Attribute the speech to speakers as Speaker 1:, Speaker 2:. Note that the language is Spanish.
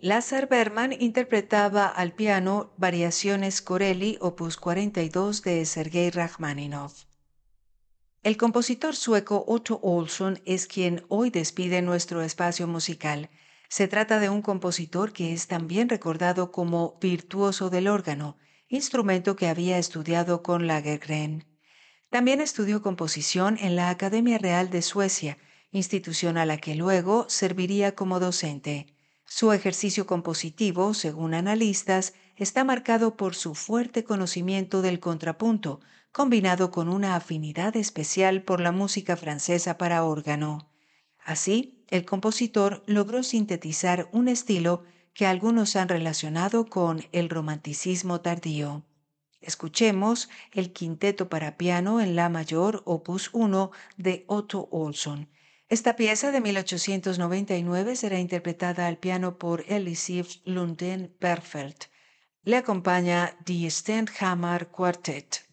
Speaker 1: Lazar Berman interpretaba al piano Variaciones Corelli, opus 42 de Sergei Rachmaninoff. El compositor sueco Otto Olsson es quien hoy despide nuestro espacio musical. Se trata de un compositor que es también recordado como virtuoso del órgano, instrumento que había estudiado con Lagergren. También estudió composición en la Academia Real de Suecia, institución a la que luego serviría como docente. Su ejercicio compositivo, según analistas, está marcado por su fuerte conocimiento del contrapunto, combinado con una afinidad especial por la música francesa para órgano. Así, el compositor logró sintetizar un estilo que algunos han relacionado con el romanticismo tardío. Escuchemos el quinteto para piano en la mayor, opus 1 de Otto Olsson. Esta pieza de 1899 será interpretada al piano por Elisif Lunden Berfeld. Le acompaña Die Stenhammar Quartet.